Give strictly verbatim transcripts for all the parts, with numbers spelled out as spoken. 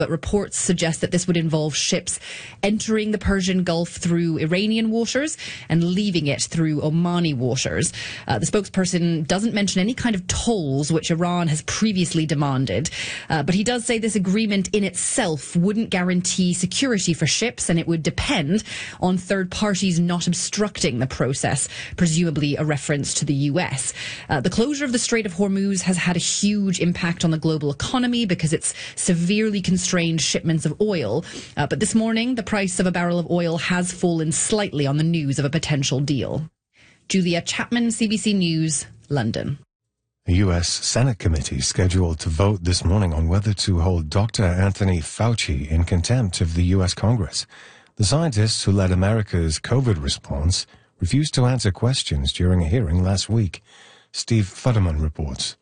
But reports suggest that this would involve ships entering the Persian Gulf through Iranian waters and leaving it through Omani waters. Uh, the spokesperson doesn't mention any kind of tolls, which Iran has previously demanded. Uh, but he does say this agreement in itself wouldn't guarantee security for ships, and it would depend on third parties not obstructing the process, presumably a reference to the U S. Uh, the closure of the Strait of Hormuz has had a huge impact on the global economy because it's severely constrained shipments of oil. Uh, but this morning, the price of a barrel of oil has fallen slightly on the news of a potential deal. Julia Chapman, C B C News, London. A U S Senate committee scheduled to vote this morning on whether to hold Doctor Anthony Fauci in contempt of the U S Congress. The scientist who led America's COVID response refused to answer questions during a hearing last week. Steve Futterman reports.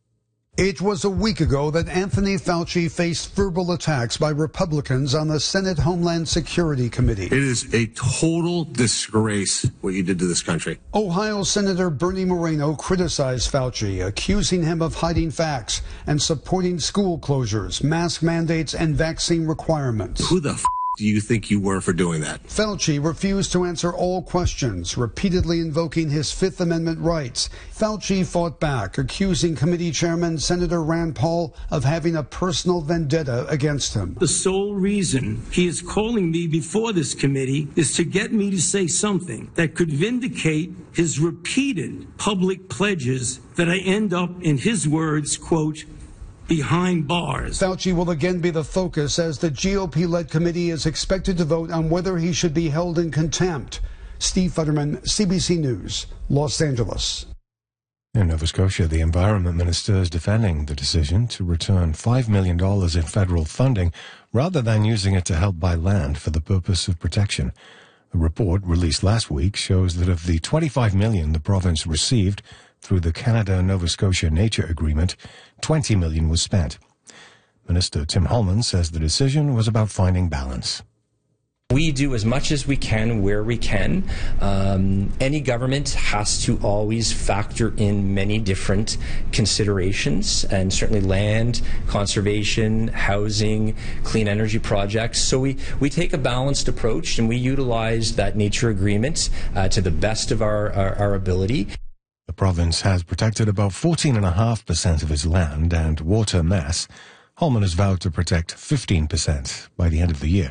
It was a week ago that Anthony Fauci faced verbal attacks by Republicans on the Senate Homeland Security Committee. It is a total disgrace what you did to this country. Ohio Senator Bernie Moreno criticized Fauci, accusing him of hiding facts and supporting school closures, mask mandates, and vaccine requirements. Who the f*** do you think you were for doing that? Fauci refused to answer all questions, repeatedly invoking his Fifth Amendment rights. Fauci fought back, accusing committee chairman Senator Rand Paul of having a personal vendetta against him. The sole reason he is calling me before this committee is to get me to say something that could vindicate his repeated public pledges that I end up, in his words, quote, behind bars. Fauci will again be the focus as the G O P-led committee is expected to vote on whether he should be held in contempt. Steve Futterman, C B C News, Los Angeles. In Nova Scotia, the Environment Minister is defending the decision to return five million dollars in federal funding rather than using it to help buy land for the purpose of protection. A report released last week shows that of the twenty-five million dollars the province received through the Canada-Nova Scotia Nature Agreement, twenty million dollars was spent. Minister Tim Holman says the decision was about finding balance. We do as much as we can where we can. Um, any government has to always factor in many different considerations, and certainly land, conservation, housing, clean energy projects. So we, we take a balanced approach, and we utilize that nature agreement uh, to the best of our, our, our ability. The province has protected about fourteen point five percent of its land and water mass. Holman has vowed to protect fifteen percent by the end of the year.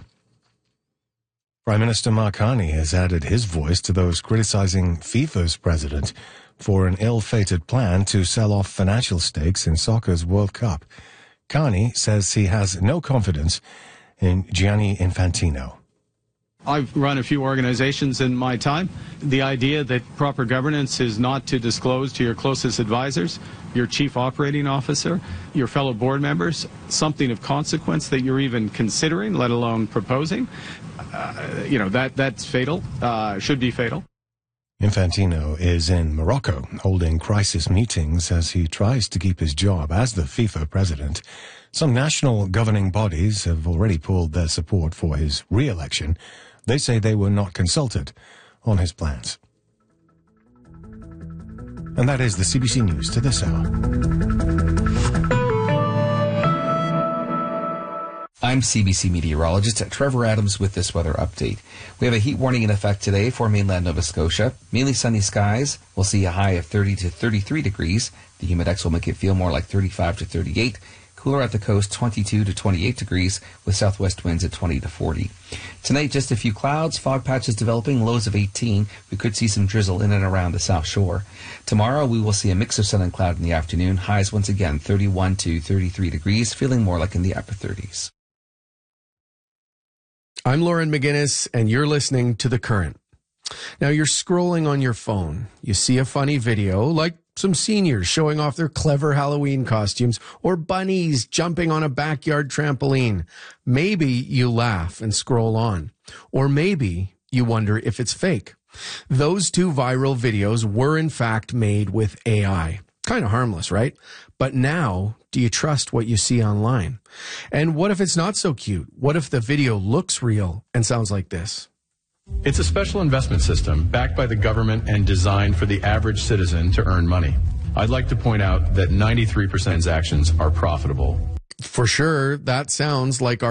Prime Minister Mark Carney has added his voice to those criticizing FIFA's president for an ill-fated plan to sell off financial stakes in soccer's World Cup. Carney says he has no confidence in Gianni Infantino. I've run a few organizations in my time. The idea that proper governance is not to disclose to your closest advisors, your chief operating officer, your fellow board members, something of consequence that you're even considering, let alone proposing, uh, you know, that that's fatal, uh, should be fatal. Infantino is in Morocco holding crisis meetings as he tries to keep his job as the FIFA president. Some national governing bodies have already pulled their support for his re-election. They say they were not consulted on his plans. And that is the C B C News to this hour. I'm C B C meteorologist Trevor Adams with this weather update. We have a heat warning in effect today for mainland Nova Scotia. Mainly sunny skies. We'll see a high of thirty to thirty-three degrees. The humidex will make it feel more like thirty-five to thirty-eight. Cooler at the coast, twenty-two to twenty-eight degrees, with southwest winds at twenty to forty. Tonight, just a few clouds, fog patches developing, lows of eighteen. We could see some drizzle in and around the South Shore. Tomorrow, we will see a mix of sun and cloud in the afternoon. Highs once again, thirty-one to thirty-three degrees, feeling more like in the upper thirties. I'm Lauren McGinnis, and you're listening to The Current. Now, you're scrolling on your phone. You see a funny video, like some seniors showing off their clever Halloween costumes, or bunnies jumping on a backyard trampoline. Maybe you laugh and scroll on, or maybe you wonder if it's fake. Those two viral videos were in fact made with A I. Kind of harmless, right? But now, do you trust what you see online? And what if it's not so cute? What if the video looks real and sounds like this? It's a special investment system backed by the government and designed for the average citizen to earn money. I'd like to point out that ninety-three percent of transactions are profitable. for sure, that sounds like our